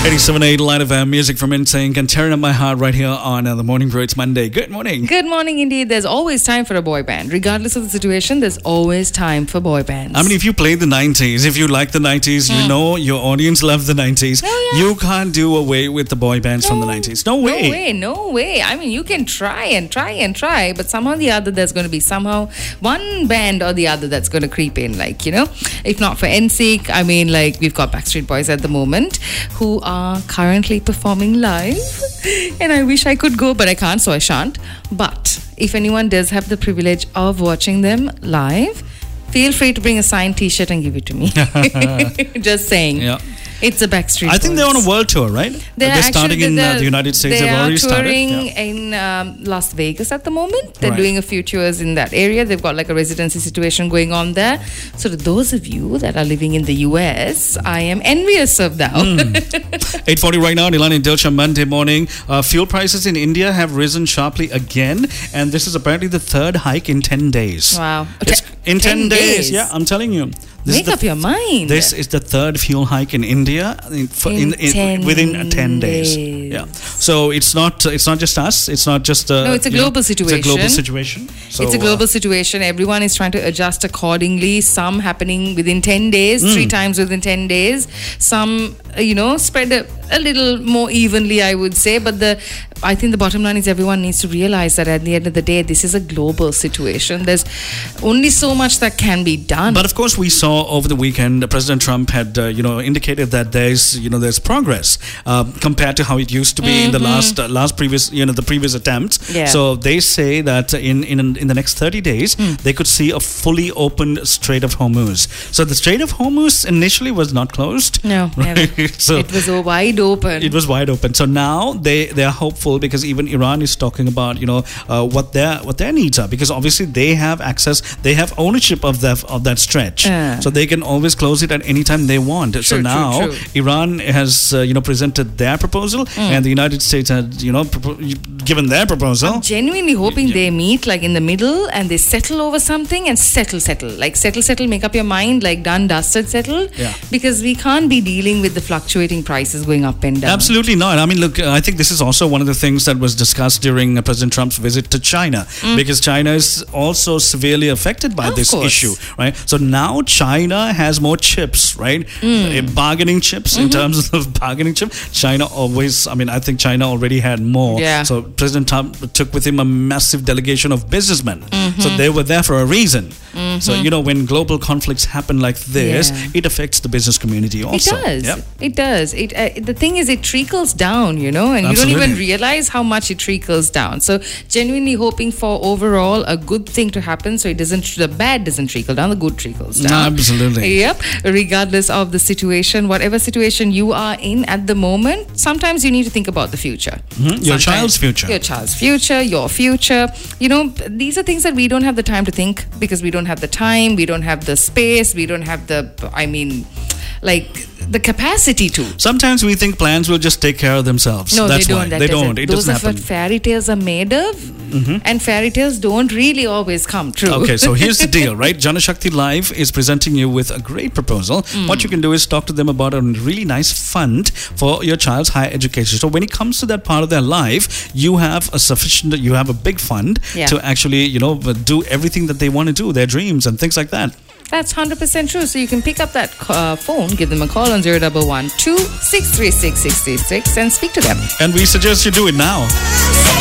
87.8 Light FM, music from NSYNC and tearing up my heart right here on The Morning Brew. It's Monday. Good morning. Good morning indeed. There's always time for a boy band. Regardless of the situation, there's always time for boy bands. I mean, if you played the 90s, if you like the 90s, you know your audience loves the 90s. Oh, yeah. You can't do away with the boy bands from the 90s. No way. No way. I mean, you can try, but somehow or the other, there's going to be one band or the other that's going to creep in. Like, if not for NSYNC, I mean, like, we've got Backstreet Boys at the moment who are currently performing live. And I wish I could go, but I can't, so I shan't. But if anyone does have the privilege of watching them live, feel free to bring a signed t-shirt and give it to me. Just saying. Yeah. It's a Backstreet Boys. I think they're on a world tour, right? They're starting in the United States. They've already started. They are touring in Las Vegas at the moment. They're doing a few tours in that area. They've got like a residency situation going on there. So to those of you that are living in the US, I am envious of that. 8:40 right now, Nilan in Dilsha, Monday morning. Fuel prices in India have risen sharply again. And this is apparently the third hike in 10 days. Wow. In 10 days. Yeah, I'm telling you. Make up your mind. This is the third fuel hike in India within 10 days. Yeah. So it's not just us. It's not just it's a global situation. It's a global situation. So, it's a global situation. Everyone is trying to adjust accordingly. Some happening within 10 days, 3 times within 10 days. Some, spread a little more evenly, I would say. But I think the bottom line is everyone needs to realize that at the end of the day, this is a global situation. There's only so much that can be done. But of course, we saw over the weekend, President Trump had indicated that there's progress compared to how it used to be in the previous attempts. Yeah. So they say that in the next 30 days, they could see a fully open Strait of Hormuz. So the Strait of Hormuz initially was not closed. No, never. So it was wide open. It was wide open. So now they are hopeful because even Iran is talking about what their needs are, because obviously they have access, they have ownership of that stretch. So they can always close it at any time they want. True, so now Iran has presented their proposal and the United States had given their proposal. I'm genuinely hoping they meet like in the middle and they settle over something and settle. Like settle, make up your mind, like done, dusted, settled. Yeah. Because we can't be dealing with the fluctuating prices going up and down. Absolutely not. I mean, look, I think this is also one of the things that was discussed during President Trump's visit to China, because China is also severely affected by this issue, right? So now China has more chips, right? Bargaining chips, in terms of bargaining chips. China always, I think China already had more. Yeah. So President Trump took with him a massive delegation of businessmen. So they were there for a reason. So, when global conflicts happen like this, it affects the business community also. It does. Yep. It does. The thing is, it trickles down, and Absolutely. you don't even realize how much it trickles down. So genuinely hoping for overall a good thing to happen, so the bad doesn't trickle down, the good trickles down. Absolutely. Yep. Regardless of the situation, whatever situation you are in at the moment, sometimes you need to think about the future. Your child's future. Your child's future, your future. These are things that we don't have the time to think because we don't have the time, we don't have the space, we don't have the capacity to. Sometimes we think plans will just take care of themselves. No, That's they why. don't. They don't. It Those doesn't are happen. what fairy tales are made of, and fairy tales don't really always come true. Okay, so here's the deal, right? Janashakti Live is presenting you with a great proposal. What you can do is talk to them about a really nice fund for your child's higher education. So when it comes to that part of their life, you have a big fund to actually, do everything that they want to do, their dreams and things like that. That's 100% true. So you can pick up that phone, give them a call on 011-2 636 636 and speak to them. And we suggest you do it now.